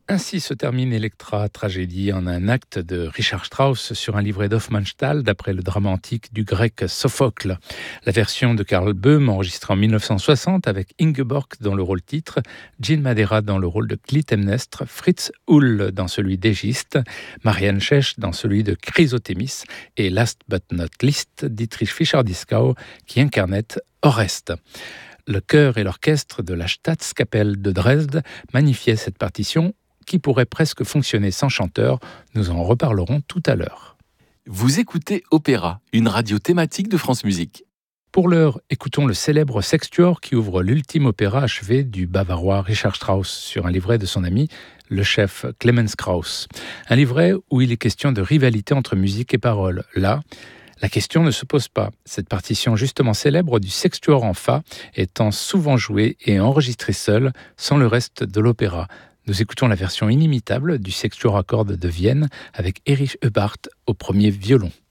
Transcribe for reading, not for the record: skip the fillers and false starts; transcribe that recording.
Ainsi se termine Elektra, tragédie en un acte de Richard Strauss sur un livret d'Hofmannsthal d'après le drame antique du grec Sophocle. La version de Karl Böhm enregistrée en 1960 avec Ingeborg dans le rôle titre, Gene Madeira dans le rôle de Clytemnestre, Fritz Hull dans celui d'Égiste, Marianne Schesch dans celui de Chrysothémis et last but not least Dietrich Fischer-Dieskau qui incarnait Oreste. Le chœur et l'orchestre de la Staatskapelle de Dresde magnifiaient cette partition qui pourrait presque fonctionner sans chanteur. Nous en reparlerons tout à l'heure. Vous écoutez Opéra, une radio thématique de France Musique. Pour l'heure, écoutons le célèbre sextuor qui ouvre l'ultime opéra achevé du bavarois Richard Strauss sur un livret de son ami, le chef Clemens Krauss. Un livret où il est question de rivalité entre musique et parole. Là, la question ne se pose pas. Cette partition justement célèbre du sextuor en fa étant souvent jouée et enregistrée seule, sans le reste de l'opéra. Nous écoutons la version inimitable du sextuor à cordes de Vienne avec Erich Hubbard au premier violon.